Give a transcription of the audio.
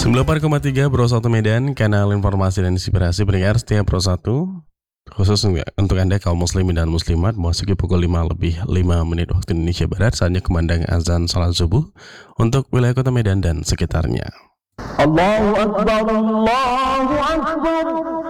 94,3 Pro 1 Medan, kanal informasi dan inspirasi pendengar setia Pro 1. Khusus untuk Anda kaum muslimin dan muslimat, memasuki pukul 5:05 waktu Indonesia Barat, saatnya kumandang azan salat subuh untuk wilayah kota Medan dan sekitarnya. Allahu Akbar, Allahu Akbar.